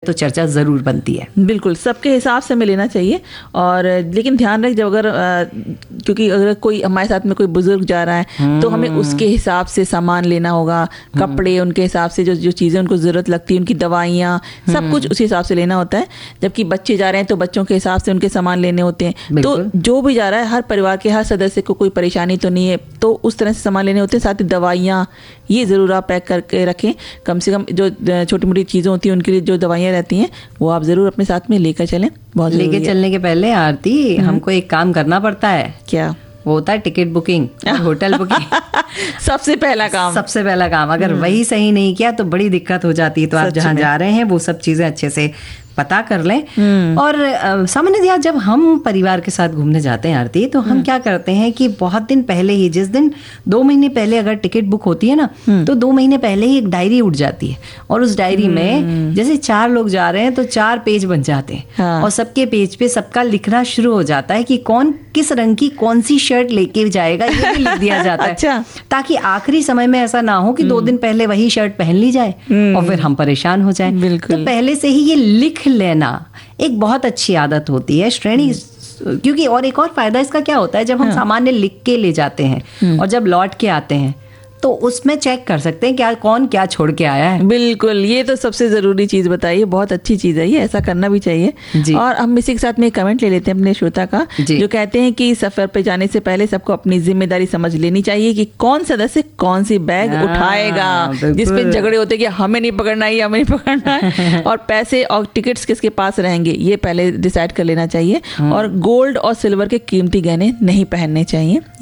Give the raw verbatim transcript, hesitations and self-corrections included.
तो चर्चा ज़रूर बनती है। बिल्कुल, सबके हिसाब से हमें लेना चाहिए। और लेकिन ध्यान रख, जब अगर आ, क्योंकि अगर कोई हमारे साथ में कोई बुजुर्ग जा रहा है तो हमें उसके हिसाब से सामान लेना होगा, कपड़े उनके हिसाब से, जो जो चीज़ें उनको ज़रूरत लगती है, उनकी दवाइयाँ, सब कुछ उसी हिसाब से लेना होता है। जबकि बच्चे जा रहे हैं तो बच्चों के हिसाब से उनके सामान लेने होते हैं। तो जो भी जा रहा है, हर परिवार के हर सदस्य को कोई परेशानी तो नहीं है, तो उस तरह से सामान लेने होते हैं। साथ ही दवाइयाँ, ये ज़रूर आप पैक करके रखें। कम से कम जो छोटी मोटी चीज़ें होती हैं उनके लिए जो दवाइयाँ रहती हैं वो आप ज़रूर अपने साथ में लेकर चलें। बहुत लेके चलने के पहले आरती, हमको एक काम करना पड़ता है। क्या? वो होता है टिकट बुकिंग, होटल बुकिंग। सबसे पहला काम सबसे पहला काम अगर वही सही नहीं किया तो बड़ी दिक्कत हो जाती है। तो आप जहाँ जा रहे हैं वो सब चीजें अच्छे से पता कर लें। और सामान्यतः जब हम परिवार के साथ घूमने जाते हैं आरती, तो हम क्या करते हैं कि बहुत दिन पहले ही, जिस दिन दो महीने पहले अगर टिकट बुक होती है ना, तो दो महीने पहले ही एक डायरी उठ जाती है। और उस डायरी में जैसे चार लोग जा रहे हैं तो चार पेज बन जाते हैं। हाँ। और सबके पेज पे सबका लिखना शुरू हो जाता है कि कौन किस रंग की कौन सी शर्ट लेके जाएगा, ये भी लिख दिया जाता है। अच्छा। ताकि आखिरी समय में ऐसा ना हो कि दो दिन पहले वही शर्ट पहन ली जाए और फिर हम परेशान हो जाए। तो पहले से ही ये लिख लेना एक बहुत अच्छी आदत होती है श्रेणी। क्योंकि और एक और फायदा इसका क्या होता है, जब हम सामान्य लिख के ले जाते हैं और जब लौट के आते हैं तो उसमें चेक कर सकते हैं क्या कौन क्या छोड़ के आया है। बिल्कुल, ये तो सबसे ज़रूरी चीज़ बताइए, बहुत अच्छी चीज़ है ये, ऐसा करना भी चाहिए जी। और हम इसी के साथ में कमेंट ले लेते हैं अपने श्रोता का, जो कहते हैं कि सफ़र पे जाने से पहले सबको अपनी जिम्मेदारी समझ लेनी चाहिए कि कौन सदस्य कौन सी बैग उठाएगा, जिसपे झगड़े होते हैं कि हमें नहीं पकड़ना है, हमें नहीं पकड़ना है, और पैसे और टिकट्स किसके पास रहेंगे ये पहले डिसाइड कर लेना चाहिए। और गोल्ड और सिल्वर के कीमती गहने नहीं पहनने चाहिए।